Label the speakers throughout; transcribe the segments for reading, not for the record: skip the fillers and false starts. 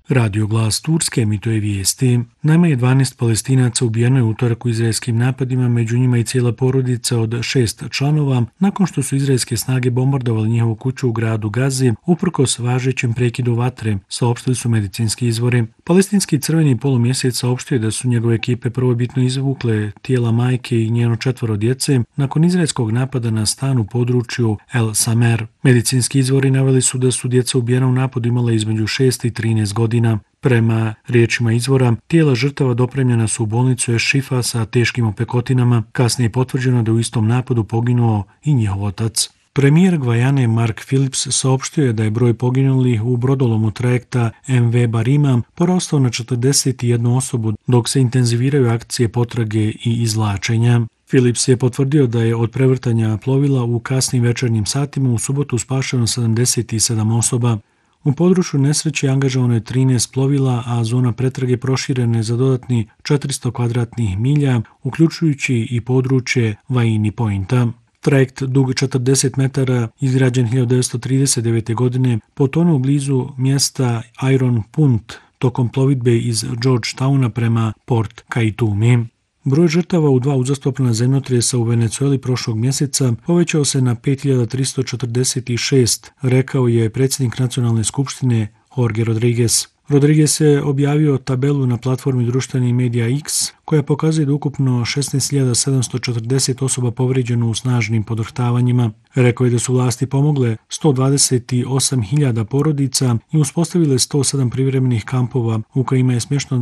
Speaker 1: Radio Glas Turske emituje vijesti. Najmanje 12 Palestinaca ubijeno je u utorak u izraelskim napadima, među njima i cijela porodica od 6 članova, nakon što su izraelske snage bombardovali njihovu kuću u gradu Gazi, uprkos važećem prekidu vatre, saopštili su medicinski izvori. Palestinski crveni polumjesec saopštio je da su njegove ekipe prvobitno izvukle tijela majke i njeno 4 djece nakon izraelskog napada na stan u području El Samer. Medicinski izvori naveli su da su djeca ubijena u napadu imala između 6 i 13 godina. Prema riječima izvora, tijela žrtava dopremljena su u bolnicu Eš-Šifa sa teškim opekotinama. Kasnije je potvrđeno da u istom napadu poginuo i njihov otac. Premijer Gvajane Mark Phillips saopštio je da je broj poginulih u brodolomu trajekta MV Barima porastao na 41 osobu, dok se intenziviraju akcije potrage i izvlačenja. Phillips je potvrdio da je od prevrtanja plovila u kasnim večernjim satima u subotu spašeno 77 osoba. U području nesreće angažovano je 13 plovila, a zona pretrage proširena je za dodatni 400 kvadratnih milja, uključujući i područje Vaini Pointa. Trajekt dug 40 metara, izgrađen 1939. godine, potonuo blizu mjesta Iron Punt tokom plovidbe iz Georgetowna prema Port Kaitumi. Broj žrtava u 2 uzastopna zemljotresa u Venezueli prošlog mjeseca povećao se na 5346, rekao je predsjednik Nacionalne skupštine Jorge Rodriguez. Rodriguez je objavio tabelu na platformi društvenih medija X, koja pokazuje da ukupno 16.740 osoba povrijeđeno u snažnim podrhtavanjima. Rekao je da su vlasti pomogle 128.000 porodica i uspostavile 107 privremenih kampova u kojima je smješteno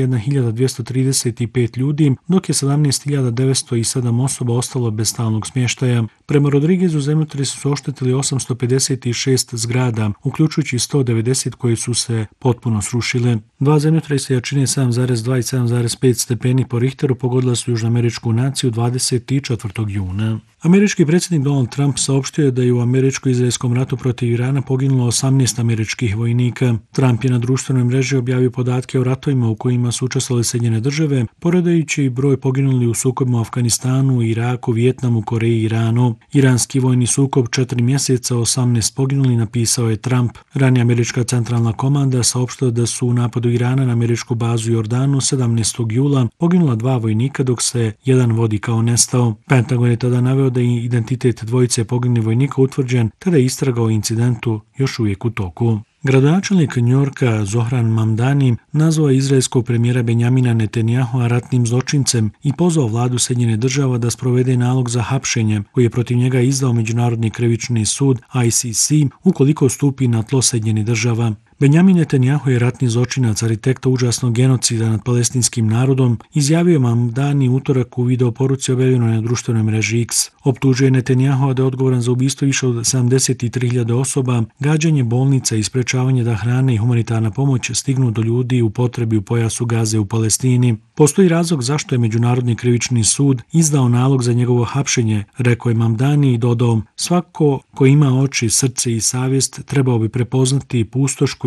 Speaker 1: 21.235 ljudi, dok je 17.907 osoba ostalo bez stalnog smještaja. Prema Rodriguezu zemljotresi su oštetili 856 zgrada, uključujući 190 koje su se potpuno srušile. 2 zemljotresa jačine 7,2 i 7,5 stepeni po Richteru pogodila su južnoameričku naciju 24. juna. Američki predsjednik Donald Trump saopštio je da je u američko-izraelskom ratu protiv Irana poginulo 18 američkih vojnika. Trump je na društvenoj mreži objavio podatke o ratovima u kojima su učestvovale Sjedinjene države, poredajući broj poginulih u sukobima u Afganistanu, Iraku, Vijetnamu, Koreji i Iranu. Iranski vojni sukob 4 mjeseca, 18 poginuli, napisao je Trump. Ranije američka centralna komanda saopštila da su u napadu Irana na američku bazu u Jordanu 17. jula poginula 2 vojnika, dok se jedan vodi kao nestao. Pentagon je tada naveo da je identitet dvojice poginulih vojnika utvrđen, te da je istraga o incidentu još uvijek u toku. Gradonačelnik Njujorka Zohran Mamdani nazvao izraelskog premijera Benjamina Netanjahua ratnim zločincem i pozvao vladu Sjedinjenih država da sprovede nalog za hapšenje koji je protiv njega izdao Međunarodni krivični sud ICC ukoliko stupi na tlo Sjedinjenih država. Benjamin Netanjahu je ratni zločinac, arhitekta užasnog genocida nad palestinskim narodom, izjavio Mamdani utorak u videoporuci objavljenoj na društvenoj mreži X. Optužuje Netanjahua da je odgovoran za ubistvo više od 73.000 osoba, gađanje bolnica i sprečavanje da hrana i humanitarna pomoć stignu do ljudi u potrebi u pojasu Gaze u Palestini. Postoji razlog zašto je Međunarodni krivični sud izdao nalog za njegovo hapšenje, rekao je Mamdani i dodao: svako ko ima oči, srce i savjest trebao bi prepoznati pustoš